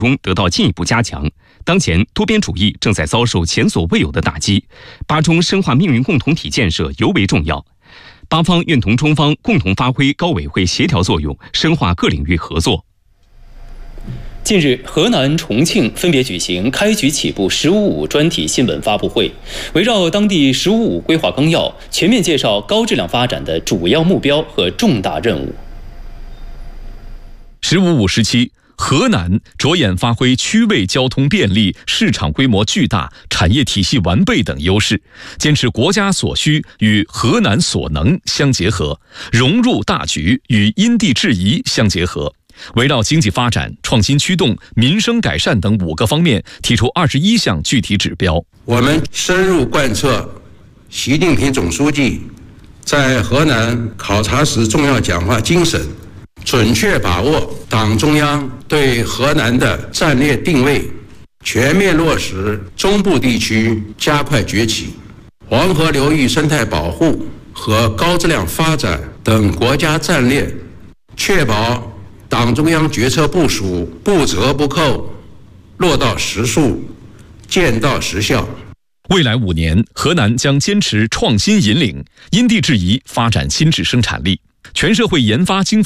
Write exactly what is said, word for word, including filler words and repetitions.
中得到进一步加强。当前多边主义正在遭受前所未有的打击，巴中深化命运共同体建设尤为重要。巴方愿同中方共同发挥高委会协调作用，深化各领域合作。 近日，河南、重庆分别举行开局起步“十五五”专题新闻发布会，围绕当地“十五五”规划纲要，全面介绍高质量发展的主要目标和重大任务。 十五五时期，河南着眼发挥区位交通便利、市场规模巨大、产业体系完备等优势，坚持国家所需与河南所能相结合，融入大局与因地制宜相结合。围绕经济发展、创新驱动、民生改善等五个方面，提出二十一项具体指标。 我们深入贯彻习近平总书记在河南考察时重要讲话精神，准确把握党中央对河南的战略定位，全面落实中部地区加快崛起、黄河流域生态保护和高质量发展等国家战略，确保党中央决策部署不折不扣，落到实处，见到实效。 未来五年，河南将坚持创新引领、因地制宜发展新质生产力，全社会研发经费